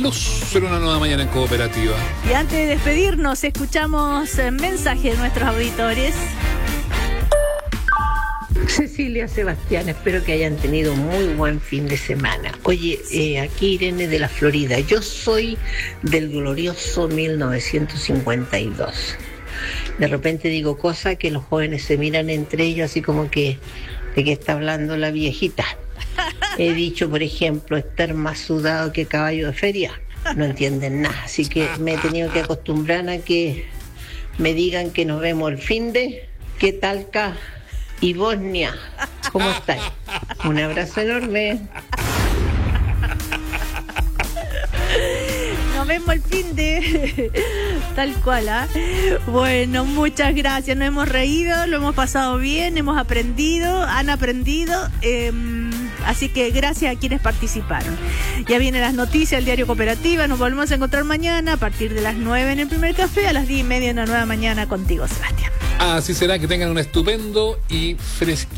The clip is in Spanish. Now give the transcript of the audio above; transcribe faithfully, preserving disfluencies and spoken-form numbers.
dos. Será una nueva mañana en Cooperativa. Y antes de despedirnos, escuchamos mensajes de nuestros auditores. Cecilia, Sebastián, espero que hayan tenido muy buen fin de semana. Oye, eh, aquí Irene de la Florida. Yo soy del glorioso mil novecientos cincuenta y dos. De repente digo cosas que los jóvenes se miran entre ellos así como que de qué está hablando la viejita. He dicho, por ejemplo, estar más sudado que caballo de feria. No entienden nada, así que me he tenido que acostumbrar a que me digan que nos vemos el fin de, que Talca y Bosnia. ¿Cómo estáis? Un abrazo enorme. Nos vemos el fin de... Tal cual, ¿ah? ¿eh? Bueno, muchas gracias. Nos hemos reído, lo hemos pasado bien, hemos aprendido, han aprendido. Eh, así que gracias a quienes participaron. Ya vienen las noticias del Diario Cooperativa. Nos volvemos a encontrar mañana a partir de las nueve en el primer café, a las diez y media en una nueva mañana contigo, Sebastián. Así será, que tengan un estupendo y fresquito